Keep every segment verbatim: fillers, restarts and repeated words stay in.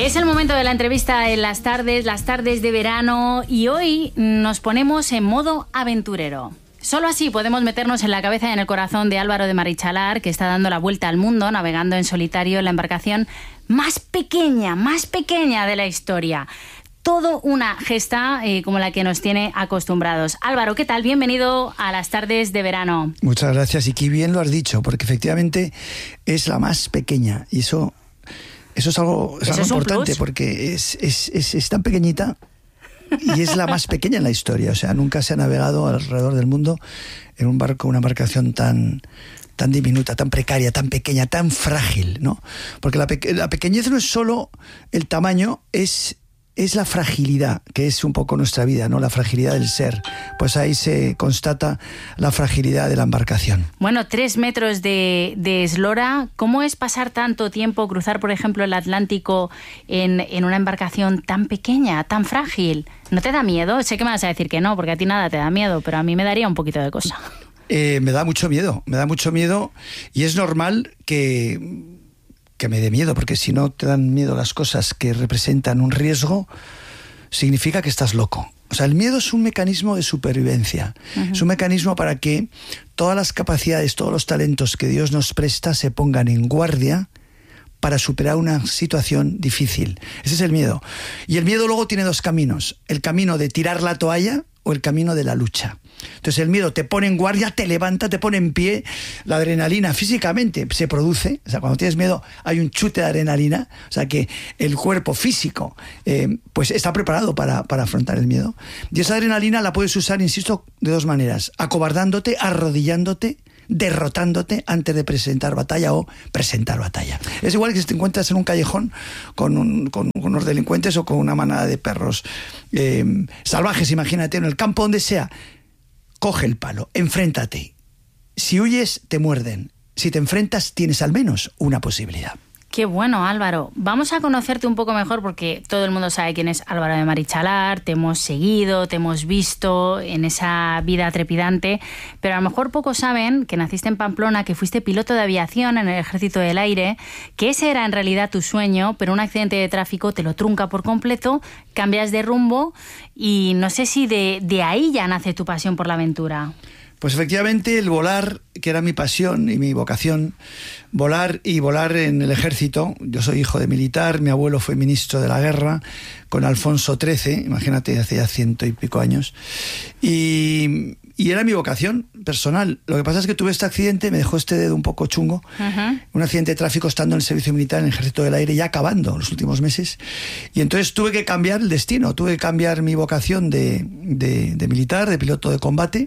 Es el momento de la entrevista en las tardes, las tardes de verano, y hoy nos ponemos en modo aventurero. Solo así podemos meternos en la cabeza y en el corazón de Álvaro de Marichalar, que está dando la vuelta al mundo, navegando en solitario en la embarcación más pequeña, más pequeña de la historia. Todo una gesta eh, como la que nos tiene acostumbrados. Álvaro, ¿qué tal? Bienvenido a las tardes de verano. Muchas gracias, y qué bien lo has dicho, porque efectivamente es la más pequeña, y eso, eso es algo, es algo es importante, porque es, es, es, es tan pequeñita y es la más pequeña en la historia. O sea, nunca se ha navegado alrededor del mundo en un barco, una embarcación tan... tan diminuta, tan precaria, tan pequeña, tan frágil, ¿no? Porque la, pe- la pequeñez no es solo el tamaño, es, es la fragilidad, que es un poco nuestra vida, ¿no? La fragilidad del ser. Pues ahí se constata la fragilidad de la embarcación. Bueno, tres metros de, de eslora. ¿Cómo es pasar tanto tiempo, cruzar, por ejemplo, el Atlántico en, en una embarcación tan pequeña, tan frágil? ¿No te da miedo? Sé que me vas a decir que no, porque a ti nada te da miedo, pero a mí me daría un poquito de cosa. Eh, me da mucho miedo, me da mucho miedo, y es normal que, que me dé miedo, porque si no te dan miedo las cosas que representan un riesgo, significa que estás loco. O sea, el miedo es un mecanismo de supervivencia, uh-huh. Es un mecanismo para que todas las capacidades, todos los talentos que Dios nos presta se pongan en guardia para superar una situación difícil. Ese es el miedo. Y el miedo luego tiene dos caminos: el camino de tirar la toalla o el camino de la lucha. Entonces el miedo te pone en guardia, te levanta, te pone en pie. La adrenalina físicamente se produce. O sea, cuando tienes miedo hay un chute de adrenalina. O sea que el cuerpo físico eh, pues está preparado para, para afrontar el miedo. Y esa adrenalina la puedes usar, insisto, de dos maneras: acobardándote, arrodillándote, derrotándote antes de presentar batalla o presentar batalla. Es igual que si te encuentras en un callejón con, un, con, con unos delincuentes o con una manada de perros eh, salvajes, imagínate, en el campo, donde sea. Coge el palo, enfréntate. Si huyes, te muerden. Si te enfrentas, tienes al menos una posibilidad. Qué bueno, Álvaro. Vamos a conocerte un poco mejor, porque todo el mundo sabe quién es Álvaro de Marichalar, te hemos seguido, te hemos visto en esa vida trepidante, pero a lo mejor pocos saben que naciste en Pamplona, que fuiste piloto de aviación en el Ejército del Aire, que ese era en realidad tu sueño, pero un accidente de tráfico te lo trunca por completo, cambias de rumbo, y no sé si de, de ahí ya nace tu pasión por la aventura. Pues efectivamente el volar, que era mi pasión y mi vocación, volar y volar en el ejército. Yo soy hijo de militar, mi abuelo fue ministro de la guerra con Alfonso trece, imagínate, hace ya ciento y pico años, y, y era mi vocación personal. Lo que pasa es que tuve este accidente, me dejó este dedo un poco chungo, uh-huh. Un accidente de tráfico estando en el servicio militar en el Ejército del Aire, ya acabando los últimos meses, y entonces tuve que cambiar el destino, tuve que cambiar mi vocación de, de, de militar, de piloto de combate,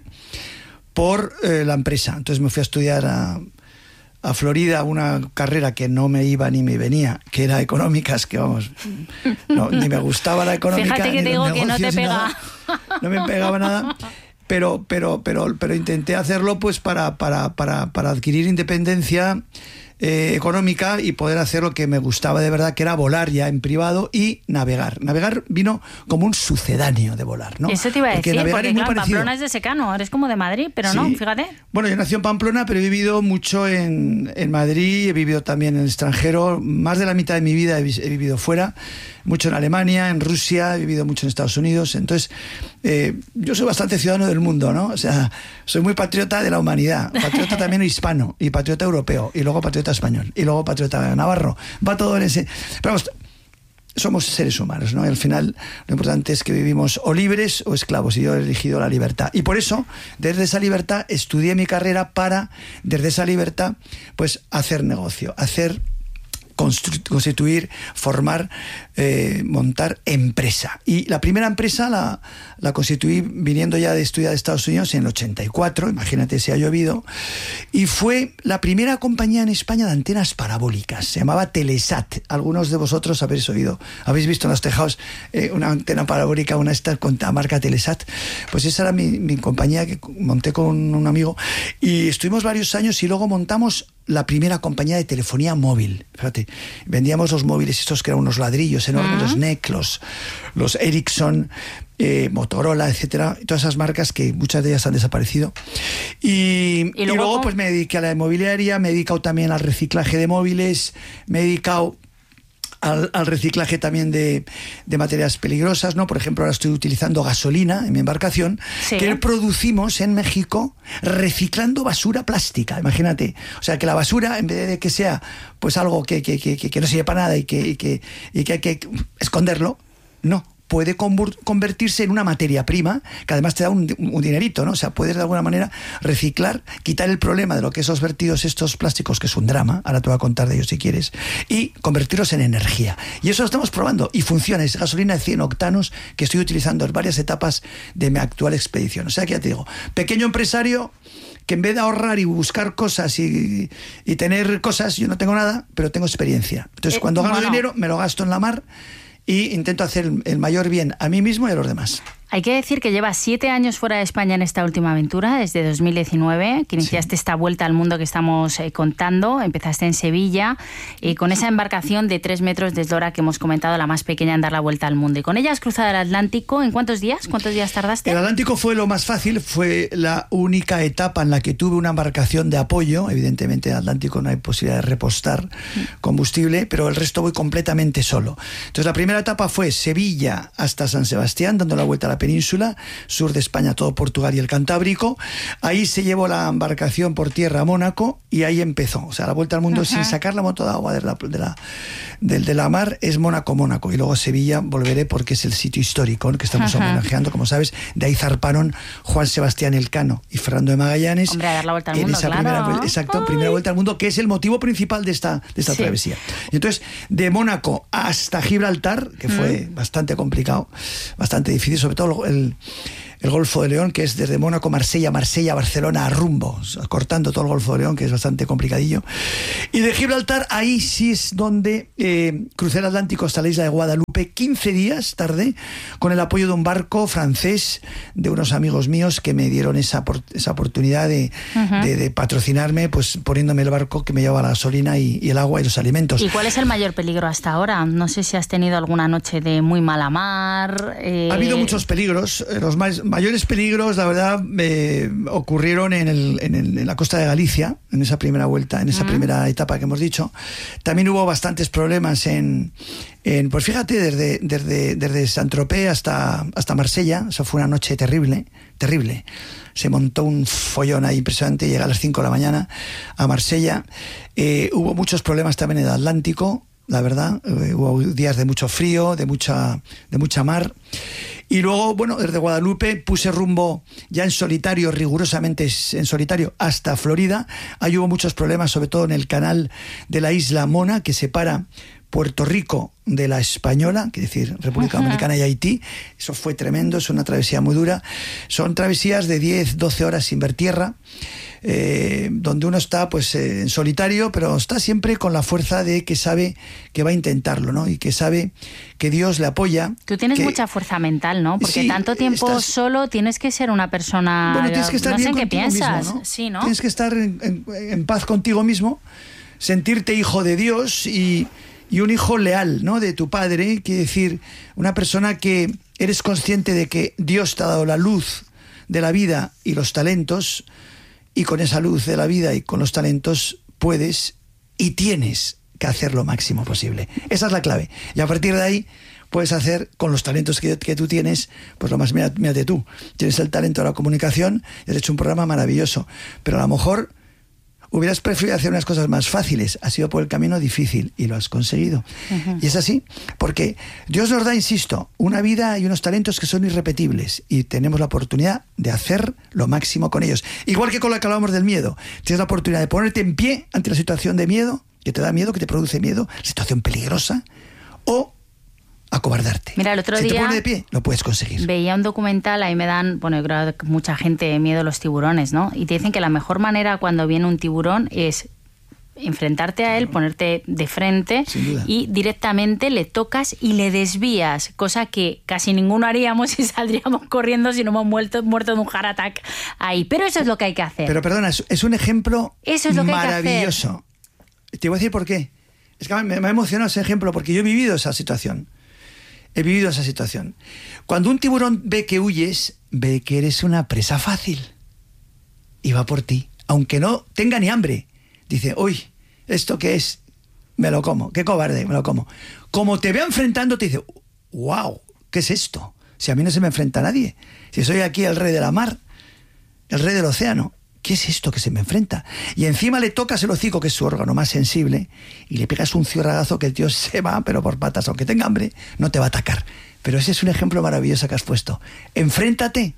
por eh, la empresa. Entonces me fui a estudiar a, a Florida una carrera que no me iba ni me venía, que era económicas, que vamos, no, ni me gustaba la económica. Fíjate que te digo que no te pega. Nada, no me pegaba nada, pero, pero, pero, pero intenté hacerlo pues para, para, para, para adquirir independencia Eh, económica y poder hacer lo que me gustaba de verdad, que era volar ya en privado y navegar. Navegar vino como un sucedáneo de volar, ¿no? Eso te iba a porque decir, navegar porque es muy claro, parecido. Pamplona es de secano, eres como de Madrid, pero sí. No, fíjate. Bueno, yo nací en Pamplona, pero he vivido mucho en, en Madrid, he vivido también en el extranjero. Más de la mitad de mi vida he, he vivido fuera, mucho en Alemania, en Rusia, he vivido mucho en Estados Unidos. Entonces, eh, yo soy bastante ciudadano del mundo, ¿no? O sea, soy muy patriota de la humanidad, patriota también hispano, y patriota europeo, y luego patriota español, y luego patriota navarro. Va todo en ese... Pero vamos, somos seres humanos, ¿no? Y al final lo importante es que vivimos o libres o esclavos, y yo he elegido la libertad. Y por eso, desde esa libertad, estudié mi carrera para, desde esa libertad, pues hacer negocio, hacer... constituir, formar, eh, montar empresa. Y la primera empresa la, la constituí viniendo ya de estudiar de Estados Unidos en el ochenta y cuatro, imagínate si ha llovido, y fue la primera compañía en España de antenas parabólicas, se llamaba Telesat. Algunos de vosotros habéis oído, habéis visto en los tejados eh, una antena parabólica, una esta con la marca Telesat. Pues esa era mi, mi compañía que monté con un amigo, y estuvimos varios años, y luego montamos la primera compañía de telefonía móvil. Fíjate, vendíamos los móviles estos que eran unos ladrillos enormes, uh-huh. Los N E C, los, los Ericsson, eh, Motorola, etcétera, todas esas marcas que muchas de ellas han desaparecido. Y, y luego, y luego pues me dediqué a la inmobiliaria, me he dedicado también al reciclaje de móviles, me he dedicado al, al reciclaje también de, de materias peligrosas, ¿no? Por ejemplo, ahora estoy utilizando gasolina en mi embarcación, sí, que producimos en México reciclando basura plástica, imagínate. O sea, que la basura, en vez de que sea pues algo que, que, que, que no sirve para nada y que, y que, y que hay que esconderlo, no, puede convertirse en una materia prima que además te da un, un dinerito, ¿no? O sea, puedes de alguna manera reciclar, quitar el problema de lo que esos vertidos, estos plásticos, que es un drama, ahora te voy a contar de ellos si quieres, y convertirlos en energía. Y eso lo estamos probando y funciona. Es gasolina de cien octanos que estoy utilizando en varias etapas de mi actual expedición. O sea, que ya te digo, pequeño empresario que en vez de ahorrar y buscar cosas y, y tener cosas, yo no tengo nada, pero tengo experiencia. Entonces, eh, cuando gano bueno. dinero, me lo gasto en la mar y intento hacer el mayor bien a mí mismo y a los demás. Hay que decir que llevas siete años fuera de España en esta última aventura, desde dos mil diecinueve, que iniciaste sí. esta vuelta al mundo que estamos eh, contando. Empezaste en Sevilla y eh, con esa embarcación de tres metros de eslora que hemos comentado, la más pequeña en dar la vuelta al mundo. Y con ella has cruzado el Atlántico. ¿En cuántos días? ¿Cuántos días tardaste? El Atlántico fue lo más fácil, fue la única etapa en la que tuve una embarcación de apoyo. Evidentemente en el Atlántico no hay posibilidad de repostar combustible, pero el resto voy completamente solo. Entonces la primera etapa fue Sevilla hasta San Sebastián, dando la vuelta a la península, sur de España, todo Portugal y el Cantábrico. Ahí se llevó la embarcación por tierra a Mónaco y ahí empezó. O sea, la vuelta al mundo uh-huh. sin sacar la moto de agua de la, de la, de, de la mar es Mónaco-Mónaco. Y luego Sevilla volveré porque es el sitio histórico, ¿no?, que estamos uh-huh. homenajeando, como sabes. De ahí zarparon Juan Sebastián Elcano y Fernando de Magallanes. Hombre, a dar la vuelta al en mundo, esa claro. primera vuelta, exacto, Ay. primera vuelta al mundo, que es el motivo principal de esta, de esta sí. travesía. Y entonces, de Mónaco hasta Gibraltar, que fue uh-huh. bastante complicado, bastante difícil, sobre todo el, el Golfo de León, que es desde Mónaco, Marsella, Marsella, Barcelona, a rumbo, cortando todo el Golfo de León, que es bastante complicadillo. Y de Gibraltar, ahí sí es donde eh, crucé el Atlántico hasta la isla de Guadalupe. quince días tardé, con el apoyo de un barco francés, de unos amigos míos que me dieron esa, esa oportunidad de, uh-huh. de, de patrocinarme, pues poniéndome el barco que me llevaba la gasolina y, y el agua y los alimentos. ¿Y cuál es el mayor peligro hasta ahora? No sé si has tenido alguna noche de muy mala mar. Eh... Ha habido muchos peligros. Los más, mayores peligros, la verdad, eh, ocurrieron en, el, en, el, en la costa de Galicia, en esa primera vuelta, en esa uh-huh. primera etapa que hemos dicho. También hubo bastantes problemas en, en pues fíjate, desde, desde, desde Saint-Tropez hasta, hasta Marsella. Eso fue una noche terrible, terrible. Se montó un follón ahí impresionante, llega a las cinco de la mañana a Marsella. Eh, hubo muchos problemas también en el Atlántico, la verdad. Eh, hubo días de mucho frío, de mucha, de mucha mar. Y luego, bueno, desde Guadalupe puse rumbo ya en solitario, rigurosamente en solitario, hasta Florida. Ahí hubo muchos problemas, sobre todo en el canal de la isla Mona, que separa Puerto Rico de la Española, que es decir, República Dominicana y Haití. Eso fue tremendo, es una travesía muy dura. Son travesías de diez, doce horas sin ver tierra, eh, donde uno está pues eh, en solitario, pero está siempre con la fuerza de que sabe que va a intentarlo, ¿no? Y que sabe que Dios le apoya. Tú tienes que... mucha fuerza mental, ¿no? Porque sí, tanto tiempo estás... solo tienes que ser una persona... Bueno, tienes que estar no bien sé en qué piensas. Mismo, ¿no? Sí, ¿no? Tienes que estar en, en, en paz contigo mismo, sentirte hijo de Dios y... y un hijo leal, ¿no?, de tu padre, quiere decir, una persona que eres consciente de que Dios te ha dado la luz de la vida y los talentos, y con esa luz de la vida y con los talentos puedes y tienes que hacer lo máximo posible. Esa es la clave. Y a partir de ahí puedes hacer con los talentos que, que tú tienes, pues lo más, mírate, mírate tú. Tienes el talento de la comunicación y has hecho un programa maravilloso, pero a lo mejor hubieras preferido hacer unas cosas más fáciles, has ido por el camino difícil y lo has conseguido. Uh-huh. Y es así, porque Dios nos da, insisto, una vida y unos talentos que son irrepetibles y tenemos la oportunidad de hacer lo máximo con ellos. Igual que con lo que hablábamos del miedo, tienes la oportunidad de ponerte en pie ante la situación de miedo, que te da miedo, que te produce miedo, situación peligrosa, o acobardarte. Mira, el otro si día te pones de pie, lo puedes conseguir. Veía un documental, ahí me dan, bueno, yo creo que mucha gente miedo a los tiburones, ¿no? Y te dicen que la mejor manera cuando viene un tiburón es enfrentarte a él, ponerte de frente y directamente le tocas y le desvías, cosa que casi ninguno haríamos y saldríamos corriendo si no hemos muerto, muerto de un heart attack ahí. Pero eso es lo que hay que hacer. Pero perdona, es un ejemplo eso es lo que maravilloso. Hay que hacer. Te voy a decir por qué. Es que me, me ha emocionado ese ejemplo porque yo he vivido esa situación. He vivido esa situación. Cuando un tiburón ve que huyes, ve que eres una presa fácil y va por ti, aunque no tenga ni hambre. Dice, uy, ¿esto qué es? me lo como. Qué cobarde, me lo como. Como te vea enfrentando, te dice, wow, ¿qué es esto? Si a mí no se me enfrenta nadie. Si soy aquí el rey de la mar, el rey del océano. ¿Qué es esto que se me enfrenta? Y encima le tocas el hocico, que es su órgano más sensible, y le pegas un ciorragazo que el tío se va, pero por patas, aunque tenga hambre, no te va a atacar. Pero ese es un ejemplo maravilloso que has puesto. Enfréntate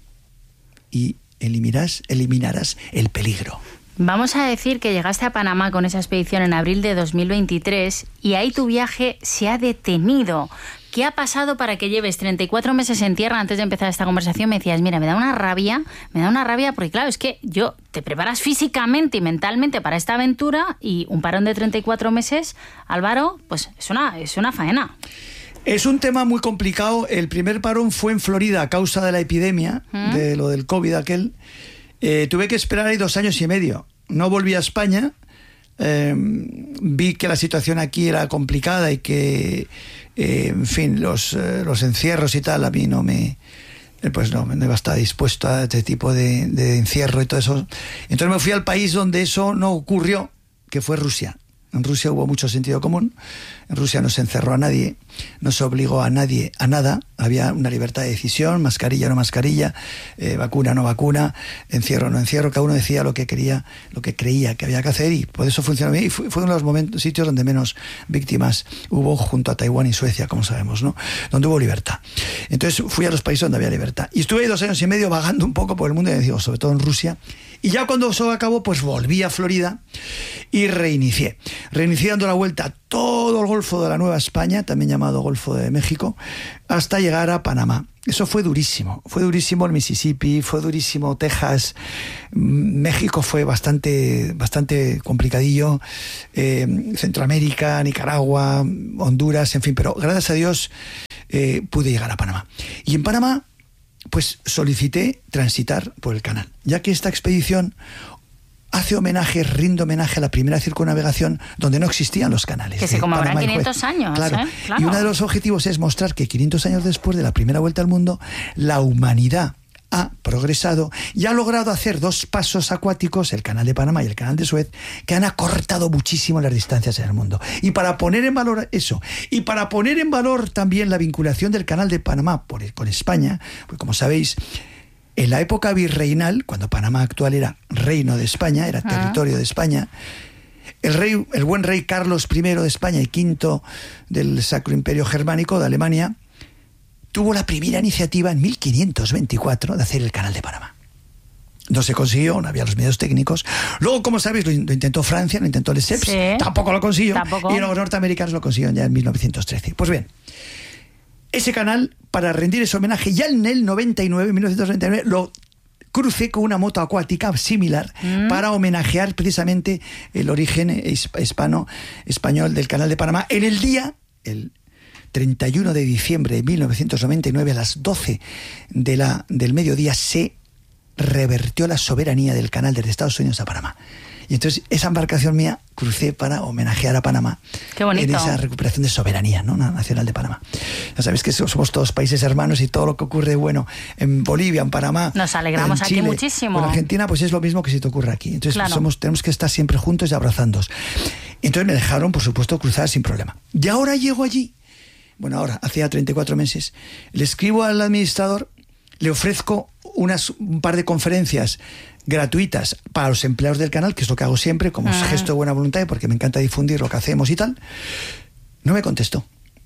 y eliminarás, eliminarás el peligro. Vamos a decir que llegaste a Panamá con esa expedición en abril de dos mil veintitrés y ahí tu viaje se ha detenido. ¿Qué ha pasado para que lleves treinta y cuatro meses en tierra? Antes de empezar esta conversación me decías, mira, me da una rabia, me da una rabia porque claro, es que yo te preparas físicamente y mentalmente para esta aventura y un parón de treinta y cuatro meses, Álvaro, pues es una, es una faena. Es un tema muy complicado. El primer parón fue en Florida a causa de la epidemia, ¿Mm? de lo del COVID aquel. Eh, tuve que esperar ahí dos años y medio. No volví a España. Eh, vi que la situación aquí era complicada y que, eh, en fin, los, eh, los encierros y tal, a mí no me... Pues no, no iba a estar dispuesto a este tipo de, de encierro y todo eso. Entonces me fui al país donde eso no ocurrió, que fue Rusia. En Rusia hubo mucho sentido común. En Rusia no se encerró a nadie, no se obligó a nadie a nada. Había una libertad de decisión, mascarilla o no mascarilla, eh, vacuna o no vacuna, encierro o no encierro. Cada uno decía lo que quería, lo que creía que había que hacer y por eso funcionó bien. Y fue, fue uno de los momentos, sitios donde menos víctimas hubo, junto a Taiwán y Suecia, como sabemos, ¿no? Donde hubo libertad. Entonces fui a los países donde había libertad. Y estuve ahí dos años y medio vagando un poco por el mundo, y digo, sobre todo en Rusia. Y ya cuando eso acabó, pues volví a Florida y reinicié. Reinicié dando la vuelta a todo el Golfo de la Nueva España, también llamado Golfo de México, hasta llegar a Panamá. Eso fue durísimo. Fue durísimo el Mississippi, fue durísimo Texas. México fue bastante, bastante complicadillo. Eh, Centroamérica, Nicaragua, Honduras, en fin. Pero gracias a Dios eh, pude llegar a Panamá. Y en Panamá, pues solicité transitar por el canal, ya que esta expedición hace homenaje, rinde homenaje a la primera circunnavegación donde no existían los canales. Que se conmemoran quinientos años. Claro. ¿eh? Claro. Y uno de los objetivos es mostrar que quinientos años después de la primera vuelta al mundo, la humanidad ha progresado y ha logrado hacer dos pasos acuáticos, el canal de Panamá y el canal de Suez, que han acortado muchísimo las distancias en el mundo. Y para poner en valor eso, y para poner en valor también la vinculación del canal de Panamá por, con España, pues como sabéis, en la época virreinal, cuando Panamá actual era reino de España, era territorio de España, el rey, el buen rey Carlos primero de España y quinto del Sacro Imperio Germánico de Alemania, tuvo la primera iniciativa en mil quinientos veinticuatro de hacer el canal de Panamá. No se consiguió, no había los medios técnicos. Luego, como sabéis, lo, lo intentó Francia, lo intentó Lesseps, sí, tampoco lo consiguió. Tampoco. Y los norteamericanos lo consiguieron ya en mil novecientos trece. Pues bien, ese canal, para rendir ese homenaje, ya en el noventa y nueve, mil novecientos noventa y nueve, lo crucé con una moto acuática similar mm. para homenajear precisamente el origen hispano, español del canal de Panamá en el día, el treinta y uno de diciembre de mil novecientos noventa y nueve, a las doce de la, del mediodía, se revertió la soberanía del canal desde Estados Unidos a Panamá. Y entonces esa embarcación mía crucé para homenajear a Panamá. Qué bonito. En esa recuperación de soberanía, ¿no?, nacional de Panamá. Ya sabéis que somos todos países hermanos y todo lo que ocurre bueno en Bolivia, en Panamá, nos alegramos en Chile, aquí muchísimo. En Argentina, pues es lo mismo que si te ocurre aquí. Entonces claro. somos, tenemos que estar siempre juntos y abrazándonos. Entonces me dejaron, por supuesto, cruzar sin problema. Y ahora llego allí. Bueno, ahora, hacía treinta y cuatro meses, le escribo al administrador, le ofrezco unas, un par de conferencias gratuitas para los empleados del canal, que es lo que hago siempre, como ah. gesto de buena voluntad, porque me encanta difundir lo que hacemos y tal. No me contestó.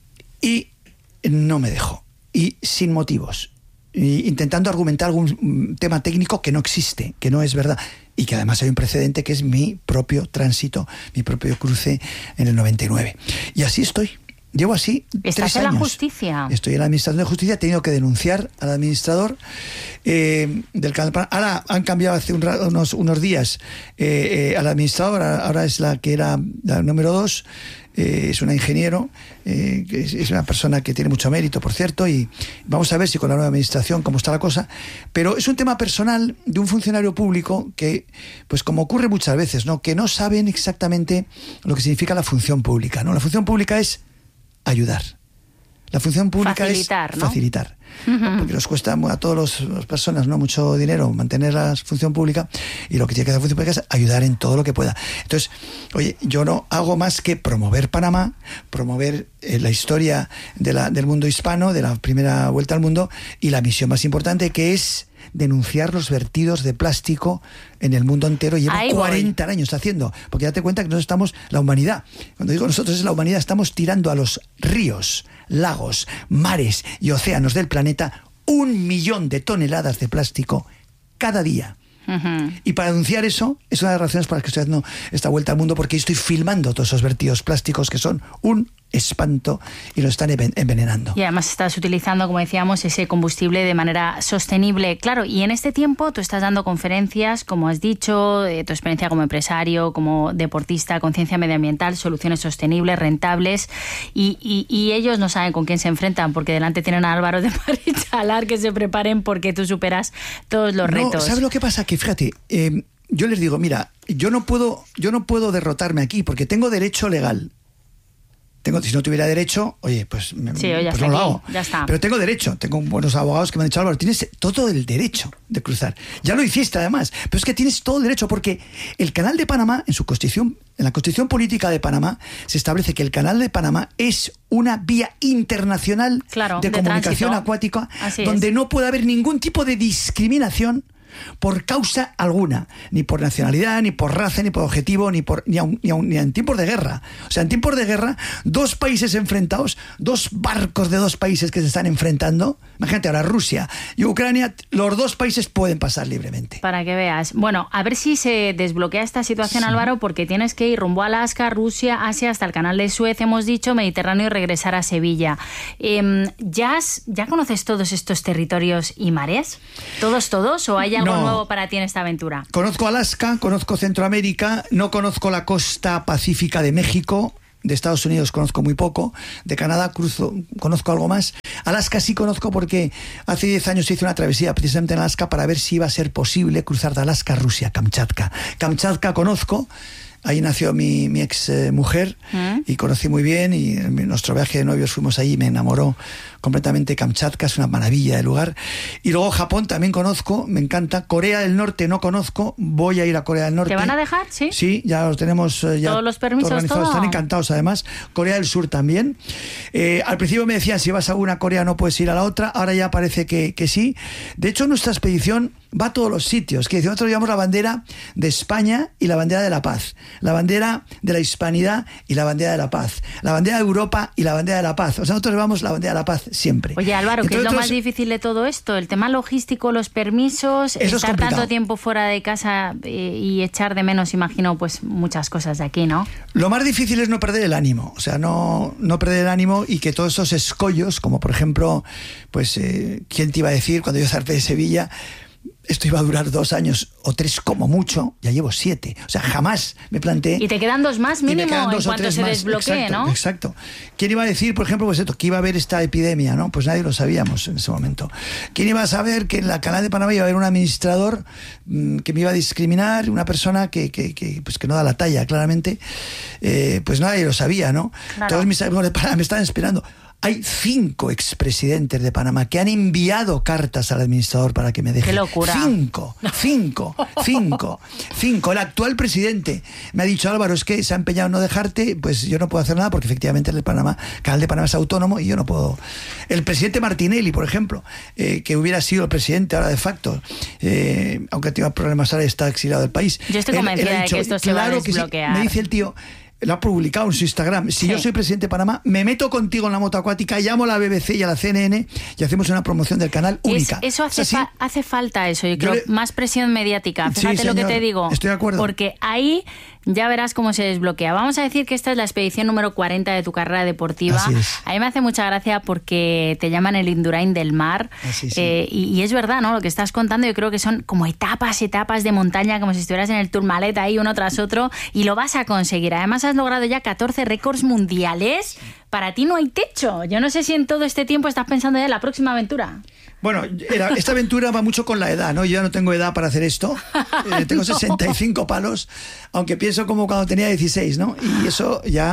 Y no me dejó. Y sin motivos. Y intentando argumentar algún tema técnico que no existe, que no es verdad. Y que además hay un precedente que es mi propio tránsito, mi propio cruce en el noventa y nueve. Y así estoy. Llevo así ¿Estás tres en años. la justicia? Estoy en la administración de justicia. He tenido que denunciar al administrador eh, del canal. Ahora han cambiado hace un, unos, unos días eh, eh, a la administradora. Ahora es la que era la número dos. Eh, es una ingeniero, eh, que es, es una persona que tiene mucho mérito, por cierto, y vamos a ver si con la nueva administración cómo está la cosa. Pero es un tema personal de un funcionario público que, pues como ocurre muchas veces, ¿no?, que no saben exactamente lo que significa la función pública, ¿no? La función pública es ayudar. La función pública facilitar, es ¿no? facilitar. uh-huh. porque nos cuesta a todas las personas, ¿no?, mucho dinero mantener la función pública, y lo que tiene que hacer la función pública es ayudar en todo lo que pueda. Entonces, oye, yo no hago más que promover Panamá, promover eh, la historia de la, del mundo hispano, de la primera vuelta al mundo, y la misión más importante, que es denunciar los vertidos de plástico en el mundo entero. Llevo cuarenta años haciendo, porque date cuenta que nosotros estamos, la humanidad, cuando digo nosotros es la humanidad, estamos tirando a los ríos, lagos, mares y océanos del planeta un millón de toneladas de plástico cada día. Uh-huh. Y para denunciar eso, es una de las razones por las que estoy haciendo esta vuelta al mundo, porque estoy filmando todos esos vertidos plásticos que son un espanto y lo están envenenando. Y además estás utilizando, como decíamos, ese combustible de manera sostenible. Claro, y en este tiempo tú estás dando conferencias, como has dicho, de tu experiencia como empresario, como deportista, conciencia medioambiental, soluciones sostenibles, rentables, y, y, y ellos no saben con quién se enfrentan, porque delante tienen a Álvaro de Marichalar, que se preparen porque tú superas todos los retos. No, ¿sabes lo que pasa? Que fíjate, eh, yo les digo, mira, yo no puedo, yo no puedo derrotarme aquí porque tengo derecho legal. Tengo, si no tuviera derecho, oye, pues, me, sí, oye, pues no lo hago. Ya está. Pero tengo derecho. Tengo buenos abogados que me han dicho, Álvaro, tienes todo el derecho de cruzar. Ya lo hiciste, además. Pero es que tienes todo el derecho, porque el Canal de Panamá, en su constitución, en la Constitución Política de Panamá, se establece que el Canal de Panamá es una vía internacional claro, de, de comunicación tránsito. acuática, Así donde es. no puede haber ningún tipo de discriminación por causa alguna, ni por nacionalidad, ni por raza, ni por objetivo, ni por ni, aun, ni, aun, ni en tiempos de guerra. O sea, en tiempos de guerra, dos países enfrentados, dos barcos de dos países que se están enfrentando, imagínate ahora Rusia y Ucrania, los dos países pueden pasar libremente. Para que veas. Bueno, a ver si se desbloquea esta situación, sí. Álvaro, porque tienes que ir rumbo a Alaska, Rusia, Asia, hasta el canal de Suez, hemos dicho, Mediterráneo, y regresar a Sevilla. Eh, ¿ya, has, ¿Ya conoces todos estos territorios y mares? ¿Todos, todos? ¿O hay algo no. nuevo para ti en esta aventura? Conozco Alaska, conozco Centroamérica, no conozco la costa pacífica de México, de Estados Unidos conozco muy poco, de Canadá cruzo, conozco algo más. Alaska sí conozco porque hace diez años hice una travesía precisamente en Alaska para ver si iba a ser posible cruzar de Alaska a Rusia, Kamchatka. Kamchatka conozco. Ahí nació mi, mi ex eh, mujer ¿Mm? y conocí muy bien, y en nuestro viaje de novios fuimos allí y me enamoró completamente. Kamchatka es una maravilla de lugar. Y luego Japón también conozco, me encanta. Corea del Norte no conozco, voy a ir a Corea del Norte. ¿Te van a dejar? Sí. Sí, ya los tenemos eh, ya todos los permisos, organizados, todo. Están encantados además. Corea del Sur también. Eh, al principio me decían, si vas a una Corea no puedes ir a la otra, ahora ya parece que, que sí. De hecho, nuestra expedición va a todos los sitios. Que nosotros llevamos la bandera de España y la bandera de la paz, la bandera de la hispanidad y la bandera de la paz, la bandera de Europa y la bandera de la paz. O sea, nosotros llevamos la bandera de la paz siempre. Oye, Álvaro, ¿qué es lo otros... más difícil de todo esto? El tema logístico, los permisos, Eso estar es tanto tiempo fuera de casa y echar de menos, imagino, pues muchas cosas de aquí, ¿no? Lo más difícil es no perder el ánimo, o sea, no, no perder el ánimo, y que todos esos escollos, como por ejemplo, pues, eh, ¿quién te iba a decir cuando yo zarpé de Sevilla? Esto iba a durar dos años o tres como mucho, ya llevo siete. O sea, jamás me planteé... Y te quedan dos más mínimo dos en cuanto se más. desbloquee, exacto, ¿no? Exacto. ¿Quién iba a decir, por ejemplo, pues esto, que iba a haber esta epidemia, ¿no? Pues nadie lo sabíamos en ese momento. ¿Quién iba a saber que en la Canal de Panamá iba a haber un administrador mmm, que me iba a discriminar, una persona que, que, que, pues que no da la talla, claramente? Eh, pues nadie lo sabía, ¿no? Claro. Todos mis amigos de Panamá me estaban esperando. Hay cinco expresidentes de Panamá que han enviado cartas al administrador para que me deje. ¡Qué locura! Cinco, cinco, cinco, cinco. El actual presidente me ha dicho, Álvaro, es que se ha empeñado en no dejarte, pues yo no puedo hacer nada porque efectivamente el Panamá, Canal de Panamá es autónomo y yo no puedo. El presidente Martinelli, por ejemplo, eh, que hubiera sido el presidente ahora de facto, eh, aunque tenga problemas ahora, está exiliado del país. Yo estoy convencida él, él dicho, de que esto se claro va a desbloquear. Sí. Me dice el tío... Lo ha publicado en su Instagram. Si sí. yo soy presidente de Panamá, me meto contigo en la moto acuática, llamo a la B B C y a la C N N y hacemos una promoción del canal única. Es, eso hace, o sea, fa- ¿sí? hace falta eso, yo creo, yo le... más presión mediática. Fíjate sí, lo señor, que te digo. Estoy de acuerdo. Porque ahí ya verás cómo se desbloquea. Vamos a decir que esta es la expedición número cuarenta de tu carrera deportiva. Así es. A mí me hace mucha gracia porque te llaman el Indurain del mar. Así, sí. eh, y, y es verdad, ¿no? Lo que estás contando, yo creo que son como etapas, etapas de montaña, como si estuvieras en el Tourmalet ahí uno tras otro, y lo vas a conseguir. Además has logrado ya catorce récords mundiales. Para ti no hay techo. Yo no sé si en todo este tiempo estás pensando ya en la próxima aventura. Bueno, esta aventura va mucho con la edad, ¿no? Yo ya no tengo edad para hacer esto. Eh, tengo no. sesenta y cinco palos, aunque pienso como cuando tenía dieciséis, ¿no? Y eso ya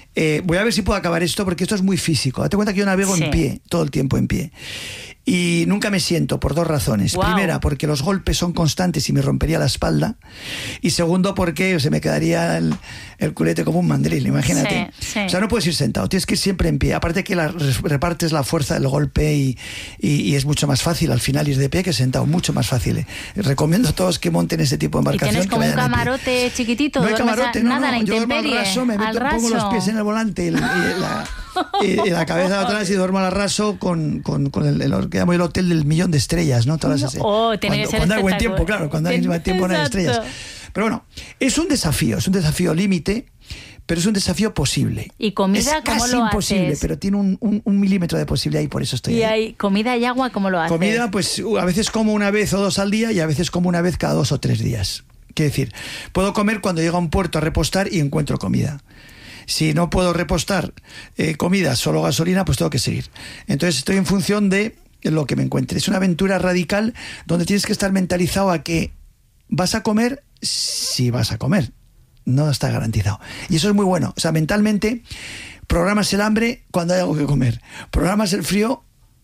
Eh, voy a ver si puedo acabar esto, porque esto es muy físico. Date cuenta que yo navego sí. en pie, todo el tiempo en pie. Y nunca me siento, por dos razones. Wow. Primera, porque los golpes son constantes y me rompería la espalda. Y segundo, porque se me quedaría el, el culete como un mandril, imagínate. Sí, sí. O sea, no puedes ir sentado, tienes que ir siempre en pie. Aparte que la, repartes la fuerza del golpe y, y, y es mucho más fácil al final ir de pie que sentado, mucho más fácil. Eh. Recomiendo a todos que monten ese tipo de embarcación. ¿Y tienes como un camarote chiquitito? No hay camarote, no, nada, no. La Yo duermo al raso, me meto, pongo los pies en el volante y, y la... Y, y la cabeza atrás y duermo al raso con, con, con el, el que llamo el hotel del millón de estrellas, ¿no? Todas esas, oh, tiene cuando, que ser cuando hay buen tiempo, claro, cuando hay buen tiempo no hay estrellas. Pero bueno, es un desafío, es un desafío límite, pero es un desafío posible. ¿Y comida es cómo casi lo imposible, haces? Pero tiene un, un, un milímetro de posibilidad y por eso estoy ¿Y ahí. hay comida y agua cómo lo haces? Comida, pues a veces como una vez o dos al día y a veces como una vez cada dos o tres días. Quiero decir, puedo comer cuando llego a un puerto a repostar y encuentro comida. Si no puedo repostar eh, comida, solo gasolina, pues tengo que seguir. Entonces estoy en función de lo que me encuentre. Es una aventura radical donde tienes que estar mentalizado a que vas a comer si vas a comer. No está garantizado. Y eso es muy bueno. O sea, mentalmente programas el hambre cuando hay algo que comer. Programas el frío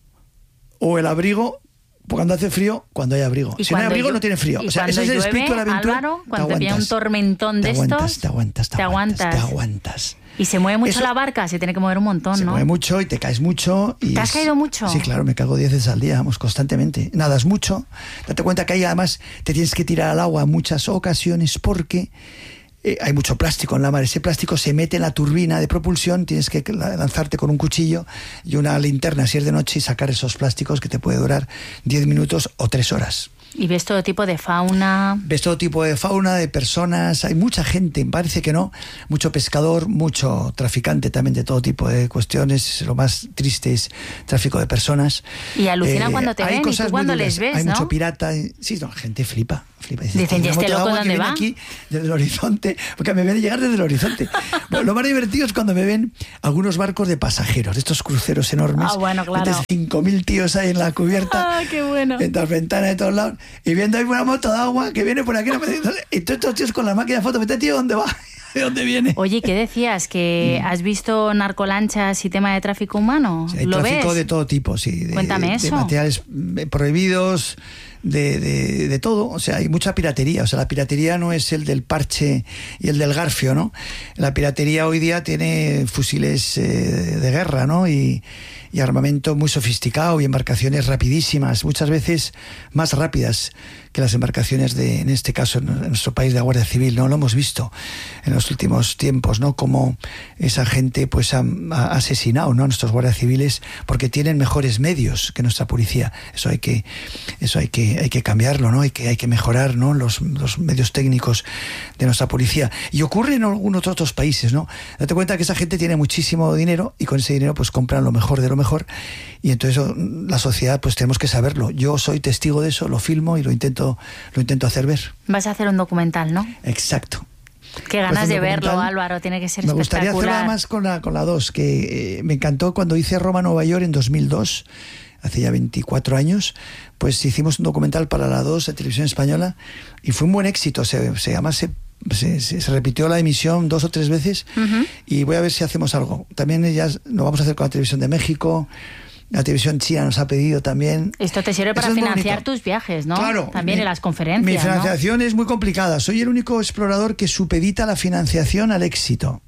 o el abrigo cuando hace frío, cuando hay abrigo. Si no hay abrigo, no tiene frío. Y o sea, cuando ese es el llueve, espíritu de la aventura. Álvaro, cuando te pilla un tormentón de te aguantas, estos, te aguantas, te aguantas, te aguantas. Te aguantas. Y se mueve mucho Eso, la barca, se tiene que mover un montón, se ¿no? Se mueve mucho y te caes mucho. Y ¿Te has es, caído mucho? Sí, claro, me cago diez veces al día, vamos, constantemente. Nadas mucho. Date cuenta que ahí además te tienes que tirar al agua en muchas ocasiones porque eh, hay mucho plástico en la mar. Ese plástico se mete en la turbina de propulsión, tienes que lanzarte con un cuchillo y una linterna si es de noche y sacar esos plásticos que te puede durar diez minutos o tres horas. ¿Y ves todo tipo de fauna? Ves todo tipo de fauna, de personas, hay mucha gente, parece que no, mucho pescador, mucho traficante también de todo tipo de cuestiones, lo más triste es tráfico de personas. Y alucina eh, cuando te ven y tú cuando les ves, hay ¿no? Hay mucho pirata, sí, no, la gente flipa. flipa. Dice, Dicen, ¿y este loco dónde va? Aquí desde el horizonte, porque me ven llegar desde el horizonte. Bueno, lo más divertido es cuando me ven algunos barcos de pasajeros, estos cruceros enormes. Ah, bueno, claro. cinco mil tíos ahí en la cubierta, ah, qué bueno. en las ventanas de todos lados. Y viendo ahí una moto de agua que viene por aquí, y todos estos tíos con la máquina de foto, este tío, ¿dónde va? ¿De dónde viene? Oye, ¿qué decías? ¿Que has visto narcolanchas y tema de tráfico humano? Sí, hay ¿Lo tráfico ves? de todo tipo, sí. De, Cuéntame de, eso. De materiales prohibidos, de, de, de todo. O sea, hay mucha piratería. O sea, la piratería no es el del parche y el del garfio, ¿no? La piratería hoy día tiene fusiles eh, de guerra, ¿no? Y, y armamento muy sofisticado y embarcaciones rapidísimas, muchas veces más rápidas que las embarcaciones de, en este caso, en nuestro país, de la Guardia Civil, ¿no? Lo hemos visto en los últimos tiempos, ¿no? Como esa gente pues ha, ha asesinado, ¿no? a nuestros guardias civiles porque tienen mejores medios que nuestra policía. Eso hay que, eso hay que, hay que cambiarlo, ¿no? Hay que, hay que mejorar, ¿no? Los, los medios técnicos de nuestra policía. Y ocurre en algunos otros países, ¿no? Date cuenta que esa gente tiene muchísimo dinero y con ese dinero pues compran lo mejor de lo mejor. Y entonces la sociedad pues tenemos que saberlo. Yo soy testigo de eso, lo filmo y lo intento lo intento hacer ver. Vas a hacer un documental, ¿no? Exacto. Qué ganas pues de verlo, Álvaro, tiene que ser me espectacular. Me gustaría hacerlo además con la, con la dos, que eh, me encantó cuando hice Roma, Nueva York en dos mil dos, hace ya veinticuatro años, pues hicimos un documental para la dos de Televisión Española y fue un buen éxito, se, se llama se, se, se, se repitió la emisión dos o tres veces uh-huh. y voy a ver si hacemos algo. También ya lo vamos a hacer con la Televisión de México. La televisión china nos ha pedido también. Esto te sirve para financiar tus viajes, ¿no? Claro. También mi, en las conferencias. Mi financiación ¿no? es muy complicada. Soy el único explorador que supedita la financiación al éxito.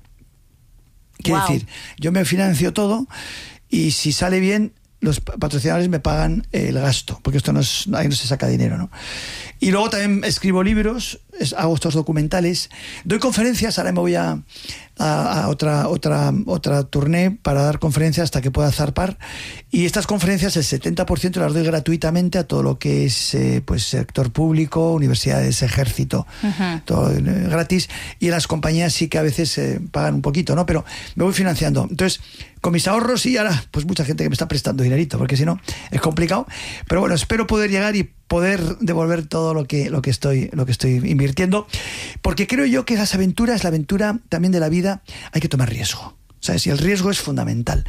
Quiero wow. decir, yo me financio todo y si sale bien, los patrocinadores me pagan el gasto, porque esto no es, ahí no se saca dinero, ¿no? Y luego también escribo libros, es, hago estos documentales, doy conferencias, ahora me voy a, a, a otra, otra, otra tournée para dar conferencias hasta que pueda zarpar, y estas conferencias el setenta por ciento las doy gratuitamente a todo lo que es eh, pues sector público, universidades, ejército, uh-huh. todo eh, gratis, y las compañías sí que a veces eh, pagan un poquito, ¿no? Pero me voy financiando. Entonces, con mis ahorros y ahora pues mucha gente que me está prestando dinerito, porque si no es complicado, pero bueno, espero poder llegar y poder devolver todo lo que, lo que estoy, lo que estoy invirtiendo, porque creo yo que las aventuras, la aventura también de la vida, hay que tomar riesgo, ¿sabes? Y el riesgo es fundamental.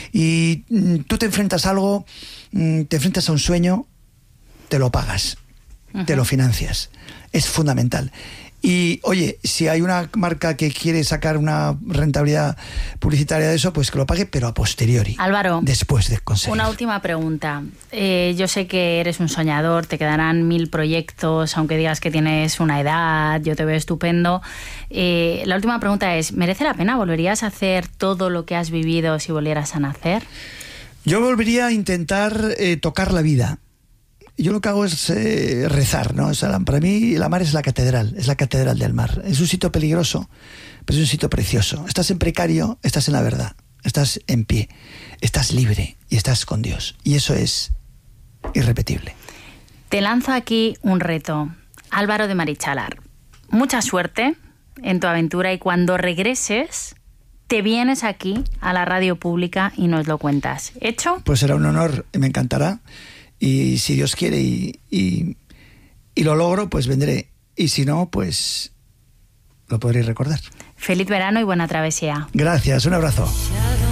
Y mm, tú te enfrentas a algo, mm, te enfrentas a un sueño, te lo pagas, uh-huh. te lo financias, es fundamental. Y oye, si hay una marca que quiere sacar una rentabilidad publicitaria de eso, pues que lo pague, pero a posteriori. Álvaro, después de conseguir. Una última pregunta. Eh, yo sé que eres un soñador, te quedarán mil proyectos, aunque digas que tienes una edad, yo te veo estupendo. Eh, la última pregunta es, ¿merece la pena? ¿Volverías a hacer todo lo que has vivido si volvieras a nacer? Yo volvería a intentar eh, tocar la vida. Yo lo que hago es eh, rezar, ¿no? O sea, para mí la mar es la catedral, es la catedral del mar. Es un sitio peligroso, pero es un sitio precioso. Estás en precario, estás en la verdad, estás en pie, estás libre y estás con Dios. Y eso es irrepetible. Te lanzo aquí un reto. Álvaro de Marichalar, mucha suerte en tu aventura y cuando regreses te vienes aquí a la radio pública y nos lo cuentas. ¿Hecho? Pues será un honor, me encantará. Y si Dios quiere y, y, y lo logro, pues vendré. Y si no, pues lo podréis recordar. Feliz verano y buena travesía. Gracias, un abrazo.